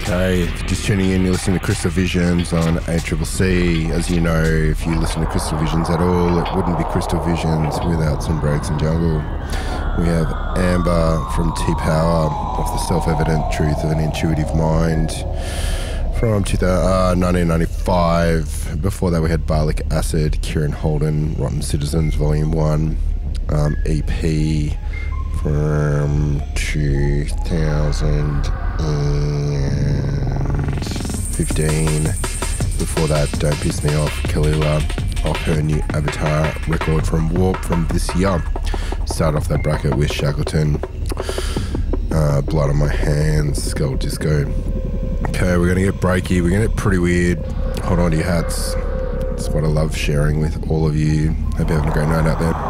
Okay, if you're just tuning in, you're listening to Crystal Visions on ACCC. As you know, if you listen to Crystal Visions at all, it wouldn't be Crystal Visions without some breaks in jungle. We have Amber from T-Power of the Self-Evident Truth of an Intuitive Mind from 1995. Before that we had Barlic Acid, Kieran Holden, Rotten Citizens Volume 1 EP from 2015. Before that, Don't Piss Me Off, Kalila, off her new Avatar record from Warp from this year. Start off that bracket with Shackleton, Blood on My Hands, Skull Disco. Okay, we're going to get breaky, we're going to get pretty weird. Hold on to your hats. It's what I love sharing with all of you. Hope you're having a great night out there.